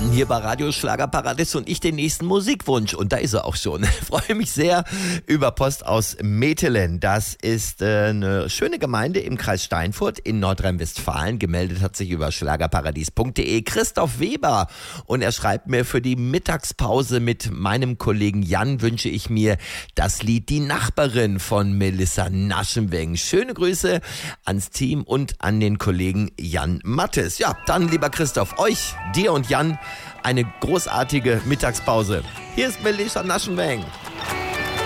hier bei Radio Schlagerparadies und ich den nächsten Musikwunsch. Und da ist er auch schon. Ich freue mich sehr über Post aus Metelen. Das ist eine schöne Gemeinde im Kreis Steinfurt in Nordrhein-Westfalen. Gemeldet hat sich über schlagerparadies.de Christoph Weber. Und er schreibt mir, für die Mittagspause mit meinem Kollegen Jan wünsche ich mir das Lied Die Nachbarin von Melissa Naschenweng. Schöne Grüße ans Team und an den Kollegen Jan Mattes. Ja, dann lieber Christoph, euch, dir und Jan, eine großartige Mittagspause. Hier ist Melissa Naschenweng.